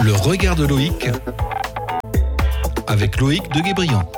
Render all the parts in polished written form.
Le regard de Loïc avec Loïc de Guébriant.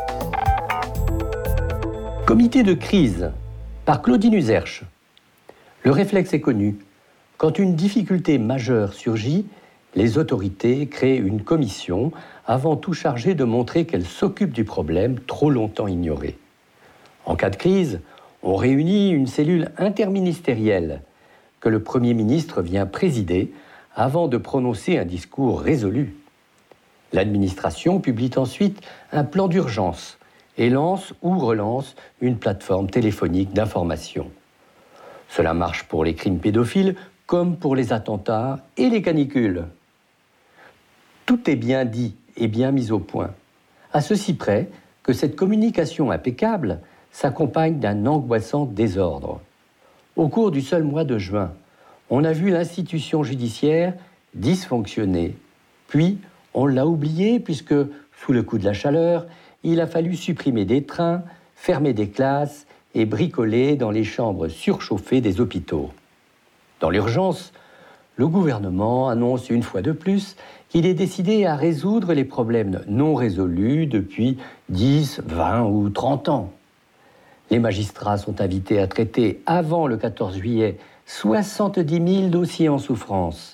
Comité de crise par Claudine Uzerche. Le réflexe est connu. Quand une difficulté majeure surgit, les autorités créent une commission avant tout chargée de montrer qu'elle s'occupe du problème trop longtemps ignoré. En cas de crise, on réunit une cellule interministérielle que le Premier ministre vient présider avant de prononcer un discours résolu. L'administration publie ensuite un plan d'urgence et lance ou relance une plateforme téléphonique d'information. Cela marche pour les crimes pédophiles comme pour les attentats et les canicules. Tout est bien dit et bien mis au point, à ceci près que cette communication impeccable s'accompagne d'un angoissant désordre. Au cours du seul mois de juin, on a vu l'institution judiciaire dysfonctionner. Puis, on l'a oublié puisque, sous le coup de la chaleur, il a fallu supprimer des trains, fermer des classes et bricoler dans les chambres surchauffées des hôpitaux. Dans l'urgence, le gouvernement annonce une fois de plus qu'il est décidé à résoudre les problèmes non résolus depuis 10, 20 ou 30 ans. Les magistrats sont invités à traiter avant le 14 juillet 70 000 dossiers en souffrance.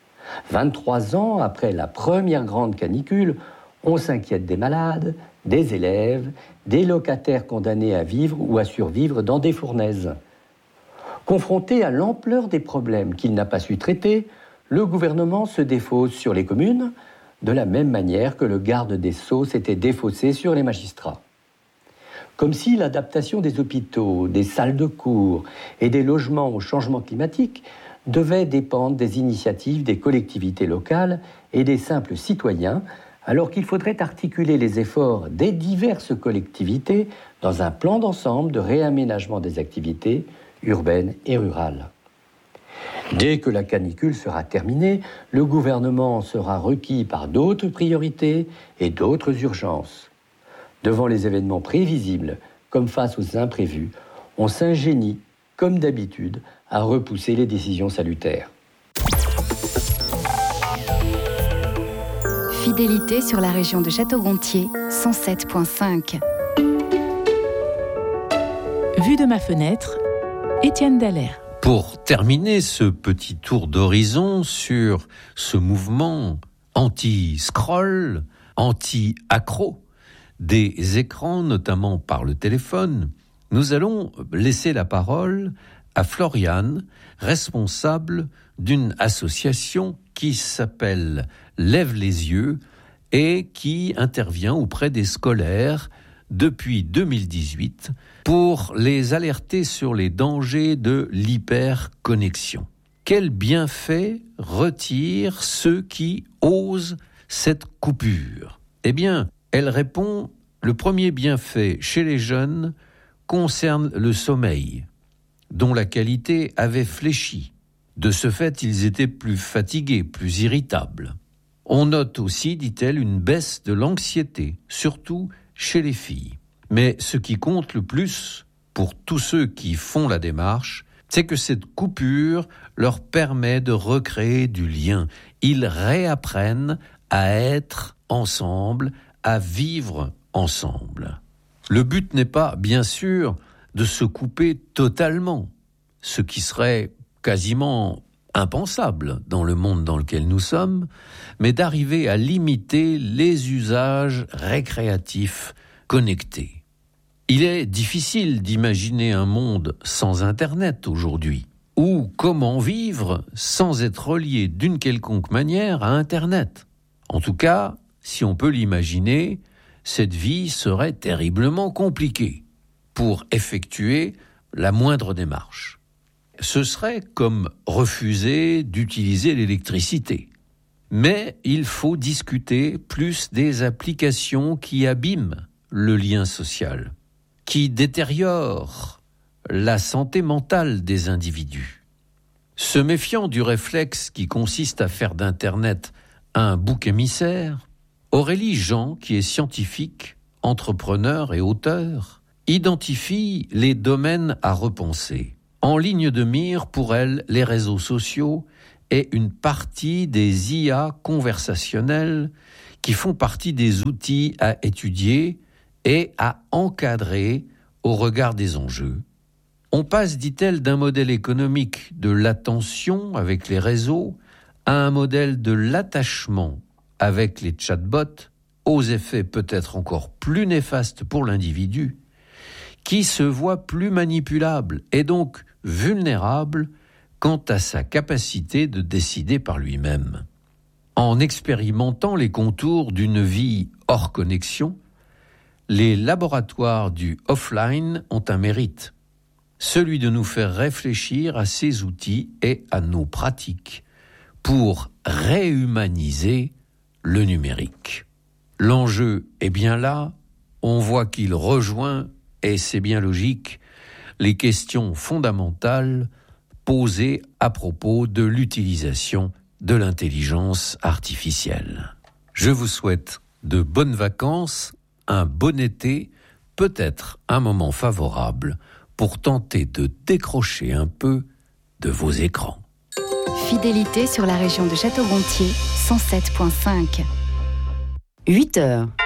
23 ans après la première grande canicule, on s'inquiète des malades, des élèves, des locataires condamnés à vivre ou à survivre dans des fournaises. Confronté à l'ampleur des problèmes qu'il n'a pas su traiter, le gouvernement se défausse sur les communes, de la même manière que le garde des Sceaux s'était défaussé sur les magistrats. Comme si l'adaptation des hôpitaux, des salles de cours et des logements au changement climatique devait dépendre des initiatives des collectivités locales et des simples citoyens, alors qu'il faudrait articuler les efforts des diverses collectivités dans un plan d'ensemble de réaménagement des activités urbaines et rurales. Dès que la canicule sera terminée, le gouvernement sera requis par d'autres priorités et d'autres urgences. Devant les événements prévisibles, comme face aux imprévus, on s'ingénie, comme d'habitude, à repousser les décisions salutaires. Fidélité sur la région de Château-Gontier, 107.5. Vue de ma fenêtre, Étienne Dallaire. Pour terminer ce petit tour d'horizon sur ce mouvement anti-scroll, anti-accro des écrans, notamment par le téléphone, nous allons laisser la parole à Floriane, responsable d'une association qui s'appelle Lève les yeux et qui intervient auprès des scolaires depuis 2018 pour les alerter sur les dangers de l'hyperconnexion. Quels bienfaits retirent ceux qui osent cette coupure ? Eh bien, elle répond, le premier bienfait chez les jeunes concerne le sommeil, dont la qualité avait fléchi. De ce fait, ils étaient plus fatigués, plus irritables. On note aussi, dit-elle, une baisse de l'anxiété, surtout chez les filles. Mais ce qui compte le plus pour tous ceux qui font la démarche, c'est que cette coupure leur permet de recréer du lien. Ils réapprennent à être ensemble, à vivre ensemble. Le but n'est pas, bien sûr, de se couper totalement, ce qui serait quasiment impensable dans le monde dans lequel nous sommes, mais d'arriver à limiter les usages récréatifs connectés. Il est difficile d'imaginer un monde sans Internet aujourd'hui, ou comment vivre sans être relié d'une quelconque manière à Internet. En tout cas, si on peut l'imaginer, cette vie serait terriblement compliquée pour effectuer la moindre démarche. Ce serait comme refuser d'utiliser l'électricité. Mais il faut discuter plus des applications qui abîment le lien social, qui détériorent la santé mentale des individus. Se méfiant du réflexe qui consiste à faire d'Internet un bouc émissaire, Aurélie Jean, qui est scientifique, entrepreneur et auteur, identifie les domaines à repenser. En ligne de mire, pour elle, les réseaux sociaux est une partie des IA conversationnelles qui font partie des outils à étudier et à encadrer au regard des enjeux. On passe, dit-elle, d'un modèle économique de l'attention avec les réseaux à un modèle de l'attachement avec les chatbots, aux effets peut-être encore plus néfastes pour l'individu, qui se voit plus manipulable et donc vulnérable quant à sa capacité de décider par lui-même. En expérimentant les contours d'une vie hors connexion, les laboratoires du offline ont un mérite, celui de nous faire réfléchir à ces outils et à nos pratiques pour réhumaniser le numérique. L'enjeu est bien là, on voit qu'il rejoint, et c'est bien logique, les questions fondamentales posées à propos de l'utilisation de l'intelligence artificielle. Je vous souhaite de bonnes vacances, un bon été, peut-être un moment favorable pour tenter de décrocher un peu de vos écrans. Fidélité sur la région de Château-Gontier, 107.5. 8 heures.